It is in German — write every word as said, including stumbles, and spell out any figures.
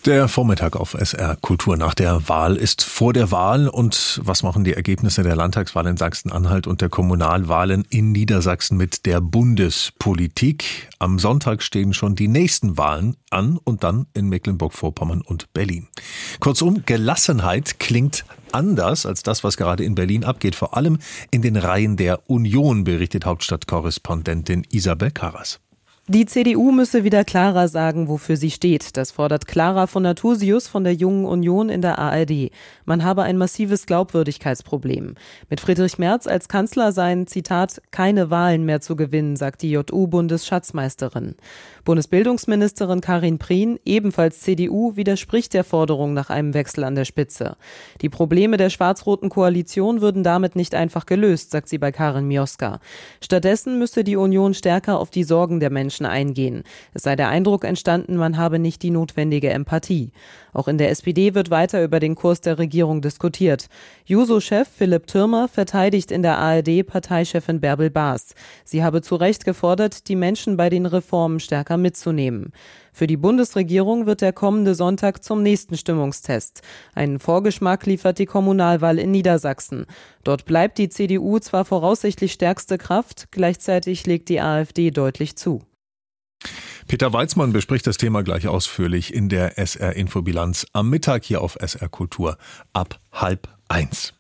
Der Vormittag auf S R Kultur nach der Wahl ist vor der Wahl. Und was machen die Ergebnisse der Landtagswahl in Sachsen-Anhalt und der Kommunalwahlen in Niedersachsen mit der Bundespolitik? Am Sonntag stehen schon die nächsten Wahlen an und dann in Mecklenburg-Vorpommern und Berlin. Kurzum, Gelassenheit klingt anders als das, was gerade in Berlin abgeht. Vor allem in den Reihen der Union, berichtet Hauptstadtkorrespondentin Isabel Karras. Die C D U müsse wieder klarer sagen, wofür sie steht. Das fordert Clara von Nathusius von der Jungen Union in der A R D. Man habe ein massives Glaubwürdigkeitsproblem. Mit Friedrich Merz als Kanzler seien, Zitat, keine Wahlen mehr zu gewinnen, sagt die J U-Bundesschatzmeisterin. Bundesbildungsministerin Karin Prien, ebenfalls C D U, widerspricht der Forderung nach einem Wechsel an der Spitze. Die Probleme der schwarz-roten Koalition würden damit nicht einfach gelöst, sagt sie bei Karin Mioska. Stattdessen müsse die Union stärker auf die Sorgen der Menschen eingehen. Es sei der Eindruck entstanden, man habe nicht die notwendige Empathie. Auch in der S P D wird weiter über den Kurs der Regierung diskutiert. Juso-Chef Philipp Thürmer verteidigt in der A R D Parteichefin Bärbel Baas. Sie habe zu Recht gefordert, die Menschen bei den Reformen stärker mitzunehmen. Für die Bundesregierung wird der kommende Sonntag zum nächsten Stimmungstest. Einen Vorgeschmack liefert die Kommunalwahl in Niedersachsen. Dort bleibt die C D U zwar voraussichtlich stärkste Kraft, gleichzeitig legt die AfD deutlich zu. Peter Weizmann bespricht das Thema gleich ausführlich in der S R-Infobilanz am Mittag hier auf S R Kultur ab halb eins.